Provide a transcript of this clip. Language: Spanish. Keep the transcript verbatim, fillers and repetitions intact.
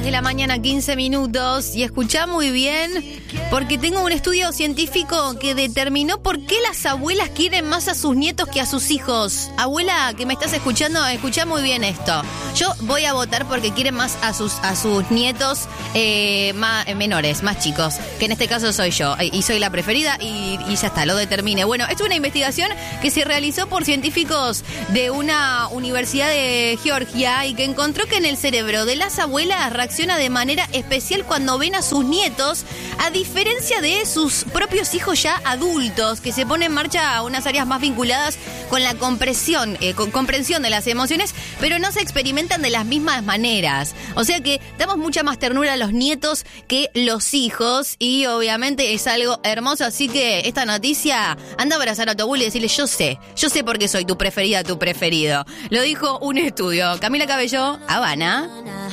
de la mañana, quince minutos, y escuchá muy bien, porque tengo un estudio científico que determinó por qué las abuelas quieren más a sus nietos que a sus hijos. Abuela, que me estás escuchando, escuchá muy bien esto. Yo voy a votar porque quieren más a sus a sus nietos eh, más, eh, menores, más chicos, que en este caso soy yo, y soy la preferida, y, y ya está, lo determiné. Bueno, es una investigación que se realizó por científicos de una universidad de Georgia y que encontró que en el cerebro de las abuelas reacciona de manera especial cuando ven a sus nietos, a diferencia de sus propios hijos ya adultos, que se ponen en marcha unas áreas más vinculadas con la comprensión, eh, con comprensión de las emociones, pero no se experimentan de las mismas maneras. O sea que damos mucha más ternura a los nietos que los hijos, y obviamente es algo hermoso. Así que esta noticia, anda a abrazar a tu abuelo y decirle: yo sé, yo sé por qué soy tu preferida, tu preferido. Lo dijo un estudio. Camila Cabello, Habana.